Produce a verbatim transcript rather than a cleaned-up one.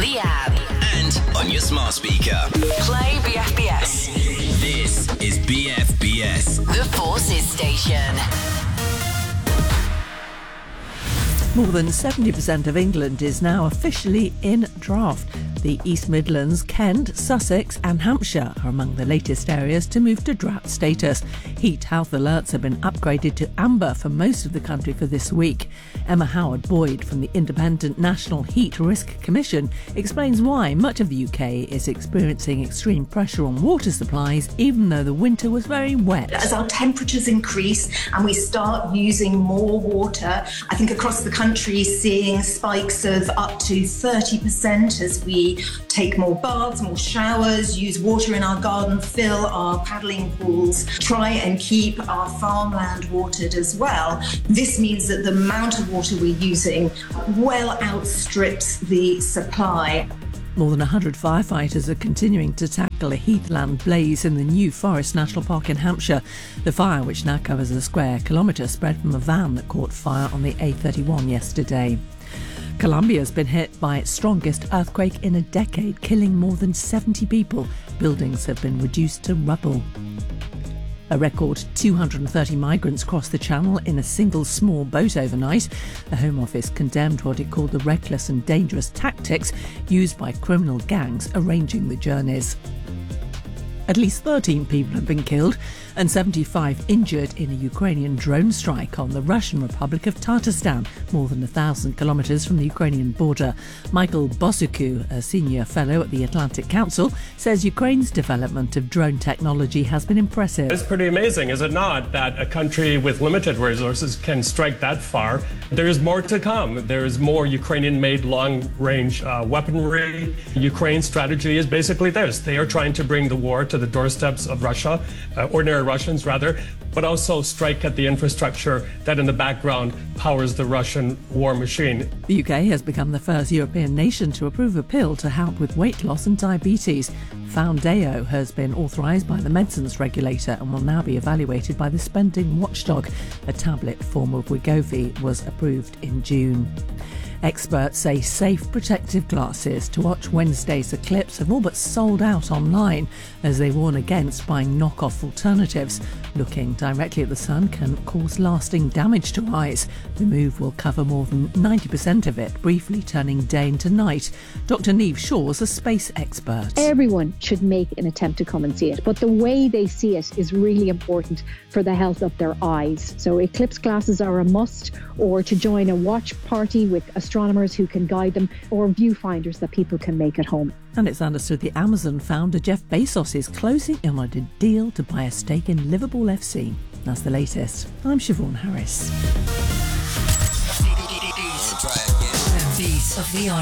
the app, and on your smart speaker. play B F B S. This is B F B S, The Forces Station. More than seventy percent of England is now officially in draft. The East Midlands, Kent, Sussex and Hampshire are among the latest areas to move to drought status. Heat health alerts have been upgraded to amber for most of the country for this week. Emma Howard-Boyd from the Independent National Heat Risk Commission explains why much of the U K is experiencing extreme pressure on water supplies, even though the winter was very wet. As our temperatures increase and we start using more water, I think across the country seeing spikes of up to thirty percent as we take more baths, more showers, use water in our garden, fill our paddling pools, try and keep our farmland watered as well. This means that the amount of water we're using well outstrips the supply. More than one hundred firefighters are continuing to tackle a heathland blaze in the New Forest National Park in Hampshire. The fire, which now covers a square kilometre, spread from a van that caught fire on the A thirty-one yesterday. Colombia's been hit by its strongest earthquake in a decade, killing more than seventy people. Buildings have been reduced to rubble. A record two hundred thirty migrants crossed the Channel in a single small boat overnight. The Home Office condemned what it called the reckless and dangerous tactics used by criminal gangs arranging the journeys. At least thirteen people have been killed and seventy-five injured in a Ukrainian drone strike on the Russian Republic of Tatarstan, more than a thousand kilometres from the Ukrainian border. Michael Bosuku, a senior fellow at the Atlantic Council, says Ukraine's development of drone technology has been impressive. It's pretty amazing, is it not, that a country with limited resources can strike that far? There is more to come. There is more Ukrainian-made long-range uh, weaponry. Ukraine's strategy is basically this. They are trying to bring the war to the doorsteps of Russia, uh, ordinary Russians rather, but also strike at the infrastructure that in the background powers the Russian war machine. The U K has become the first European nation to approve a pill to help with weight loss and diabetes. Foundayo has been authorised by the medicines regulator and will now be evaluated by the spending watchdog. A tablet form of Wegovy was approved in June. Experts say safe protective glasses to watch Wednesday's eclipse have all but sold out online as they warn against buying knockoff alternatives. Looking directly at the sun can cause lasting damage to eyes. The move will cover more than ninety percent of it, briefly turning day into night. Doctor Neve Shaw is a space expert. Everyone should make an attempt to come and see it, but the way they see it is really important for the health of their eyes. So eclipse glasses are a must, or to join a watch party with astronomers who can guide them, or viewfinders that people can make at home. And it's understood the Amazon founder Jeff Bezos is closing in on a deal to buy a stake in Liverpool F C. That's the latest. I'm Siobhan Harris. The beat of the hour.